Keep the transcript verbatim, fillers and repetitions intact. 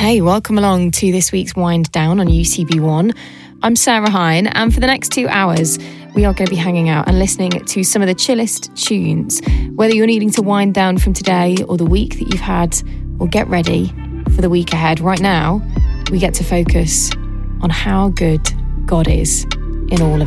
Hey, welcome along to this week's Wind Down on U C B one. I'm Sarah Hine, and for the next two hours, we are going to be hanging out and listening to some of the chillest tunes. Whether you're needing to wind down from today or the week that you've had, or get ready for the week ahead, right now, we get to focus on how good God is in all of